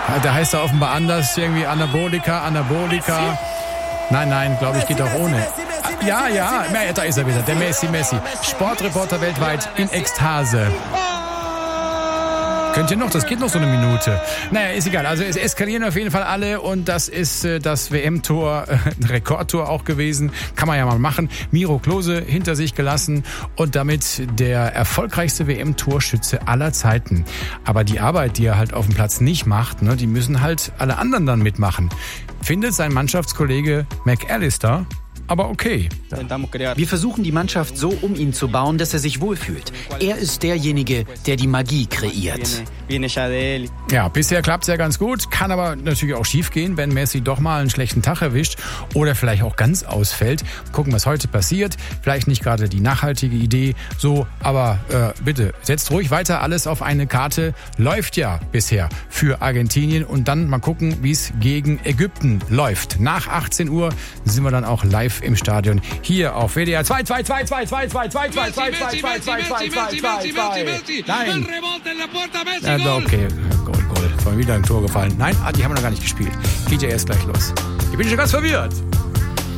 Da heißt er offenbar anders, irgendwie Anabolika. Nein, glaube ich, geht auch ohne. Ja, da ist er wieder, der Messi. Sportreporter weltweit in Ekstase. Könnt ihr noch? Das geht noch so eine Minute. Naja, ist egal. Also es eskalieren auf jeden Fall alle und das ist das WM-Tor, Rekordtor auch gewesen. Kann man ja mal machen. Miro Klose hinter sich gelassen und damit der erfolgreichste WM-Torschütze aller Zeiten. Aber die Arbeit, die er halt auf dem Platz nicht macht, ne, die müssen halt alle anderen dann mitmachen. Findet sein Mannschaftskollege McAllister aber okay. Wir versuchen die Mannschaft so um ihn zu bauen, dass er sich wohlfühlt. Er ist derjenige, der die Magie kreiert. Ja, bisher klappt es ja ganz gut. Kann aber natürlich auch schief gehen, wenn Messi doch mal einen schlechten Tag erwischt oder vielleicht auch ganz ausfällt. Gucken, was heute passiert. Vielleicht nicht gerade die nachhaltige Idee. So, aber bitte, setzt ruhig weiter alles auf eine Karte. Läuft ja bisher für Argentinien. Und dann mal gucken, wie es gegen Ägypten läuft. Nach 18 Uhr sind wir dann auch live im Stadion hier auf WDR 2. Nein. Also okay, Goal. Von wieder ein Tor gefallen. Nein, die haben noch gar nicht gespielt. Geht ja erst gleich los. Ich bin schon ganz verwirrt.